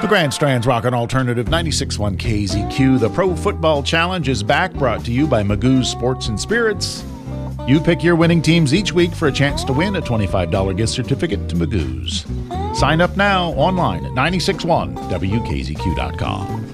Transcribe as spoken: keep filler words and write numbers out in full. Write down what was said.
The Grand Strand's Rockin' Alternative ninety-six point one K Z Q. The Pro Football Challenge is back, brought to you by Magoo's Sports and Spirits. You pick your winning teams each week for a chance to win a twenty-five dollars gift certificate to Magoo's. Sign up now online at nine six one W K Z Q dot com.